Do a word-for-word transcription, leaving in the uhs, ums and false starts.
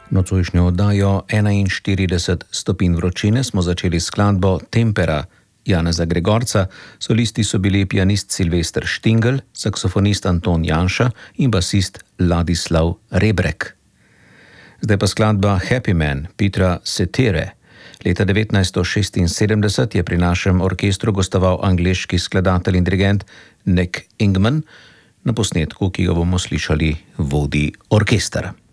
Nocojšnjo oddajo enainštirideset stopinj vročine smo začeli skladbo Tempera Janeza Gregorca, solisti so bili pianist Silvester Štingel, saksofonist Anton Janša in basist Ladislav Rebrek. Zdaj pa skladba Happy Man Petra Cetera. Leta devetnajststo šestinsedemdeset je pri našem orkestru gostoval angleški skladatelj in dirigent Nick Ingman. Na posnetku, ki ga bomo slišali, vodi orkester.